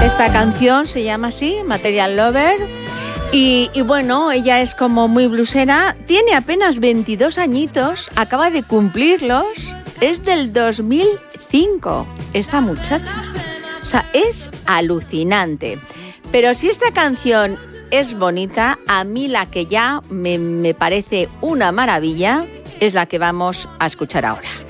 Esta canción se llama así, Material Lover. Y bueno, ella es como muy blusera, tiene apenas 22 añitos, acaba de cumplirlos, es del 2005, esta muchacha. O sea, es alucinante. Pero si esta canción es bonita, a mí la que ya me parece una maravilla es la que vamos a escuchar ahora.